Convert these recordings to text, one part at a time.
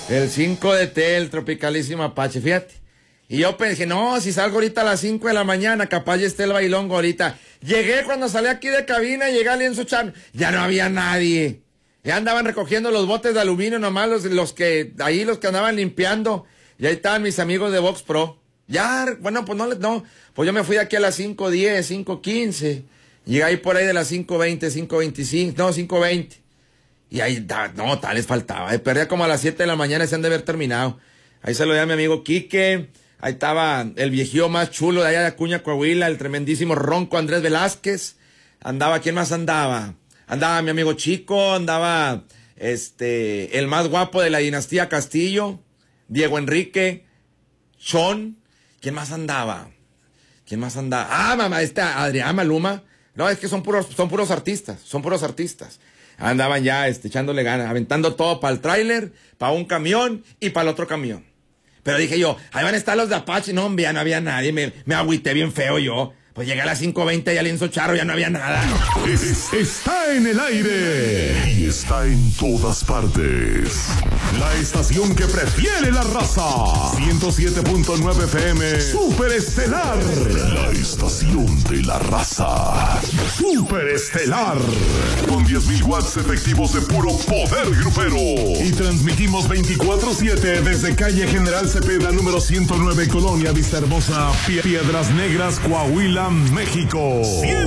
El 5DT, el tropicalísimo Apache, fíjate. Y yo pensé, no, si salgo ahorita a las 5 de la mañana, capaz ya esté el bailongo ahorita. Llegué cuando salí aquí de cabina, llegué al Lienzo Chan, ya no había nadie. Ya andaban recogiendo los botes de aluminio nomás, los que andaban limpiando. Y ahí estaban mis amigos de Vox Pro. Ya, bueno, pues no, pues yo me fui de aquí a las 5:10, 5:15. Llegué ahí por ahí de las 5:20, 5:25, no, 5:20. Y ahí, no, tal les faltaba. Perdía como a las 7 de la mañana, se han de haber terminado. Ahí se lo di a mi amigo Quique. Ahí estaba el viejío más chulo de allá de Acuña, Coahuila, el tremendísimo ronco Andrés Velázquez. Andaba, ¿quién más andaba? Andaba mi amigo Chico, andaba el más guapo de la dinastía Castillo, Diego Enrique, Sean. ¿Quién más andaba? Ah, mamá, Adrián Maluma. No, es que son puros artistas. Andaban ya echándole ganas, aventando todo para el tráiler, para un camión y para el otro camión. Pero dije yo, ahí van a estar los de Apache. No, hombre, ya no había nadie, me agüité bien feo yo. Pues llegué a las 5:20 y al Lienzo Charro ya no había nada. Está en el aire y está en todas partes. La estación que prefiere la raza. 107.9 FM. Super Estelar. La estación de la raza. Super Estelar. Con 10.000 watts efectivos de puro poder grupero. Y transmitimos 24/7 desde calle General Cepeda, número 109, Colonia Vista Hermosa, Piedras Negras, Coahuila, México.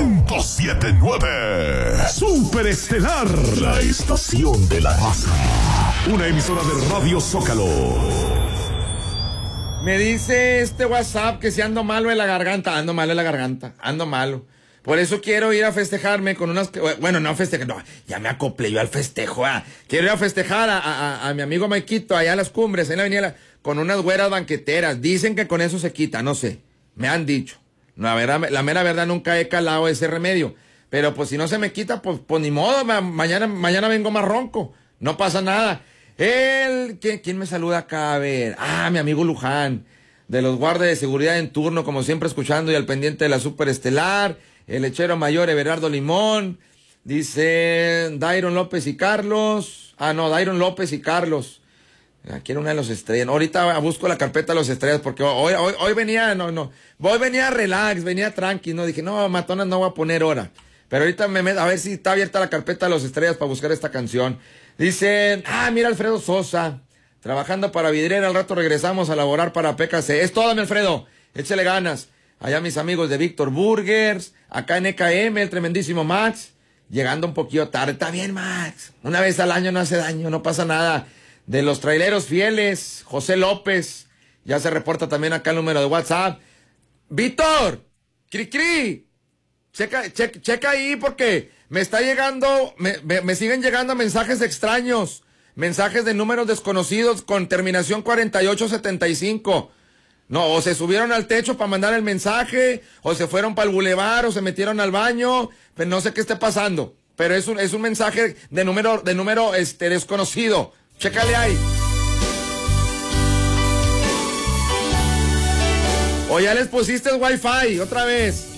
107.9 Super Estelar, la estación de la raza. Una emisora de Radio Zócalo. Me dice este WhatsApp que si ando malo en la garganta. Ando malo. Por eso quiero ir a festejarme con unas... Bueno, no festejar, no, ya me acoplé yo al festejo. Quiero ir a festejar a mi amigo Maikito allá a las Cumbres, en la avenida, con unas güeras banqueteras. Dicen que con eso se quita, no sé. Me han dicho. La mera verdad, nunca he calado ese remedio. Pero pues si no se me quita, pues ni modo, mañana vengo más ronco. No pasa nada. ¿Quién me saluda acá? A ver. Mi amigo Luján, de los guardias de seguridad en turno, como siempre escuchando y al pendiente de la Super Estelar. El lechero mayor Everardo Limón. Dice Dairon López y Carlos. Dairon López y Carlos. Aquí era una de los estrellas. Ahorita busco la carpeta de los estrellas porque hoy venía, hoy venía relax, venía tranqui, no dije, no, matonas no voy a poner hora. Pero ahorita a ver si está abierta la carpeta de los estrellas para buscar esta canción. Dicen, mira Alfredo Sosa, trabajando para Vidriera, al rato regresamos a laborar para PKC. Es todo, mi Alfredo, échale ganas. Allá mis amigos de Víctor Burgers, acá en EKM, el tremendísimo Max, llegando un poquito tarde. Está bien, Max, una vez al año no hace daño, no pasa nada. De los traileros fieles, José López, ya se reporta también acá el número de WhatsApp. Víctor, Cri, checa ahí porque me está llegando, me siguen llegando mensajes extraños, mensajes de números desconocidos con terminación 4875. No, o se subieron al techo para mandar el mensaje, o se fueron para el bulevar, o se metieron al baño, pero no sé qué esté pasando. Pero es un mensaje de número desconocido. Chécale ahí. O ya les pusiste el Wi-Fi, otra vez.